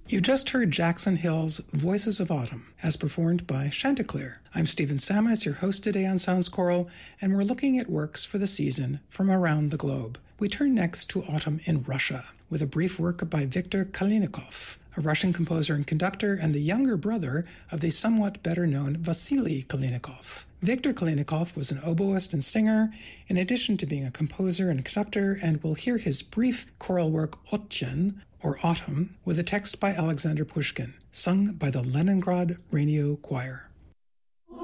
You just heard Jackson Hill's Voices of Autumn, as performed by Chanticleer. I'm Stephen Samas, your host today on Sounds Choral, and we're looking at works for the season from around the globe. We turn next to autumn in Russia, with a brief work by Viktor Kalinikov, a Russian composer and conductor and the younger brother of the somewhat better-known Vasily Kalinikov. Viktor Kalinikov was an oboist and singer, in addition to being a composer and conductor, and we'll hear his brief choral work Otchen, or Autumn, with a text by Alexander Pushkin, sung by the Leningrad Radio Choir.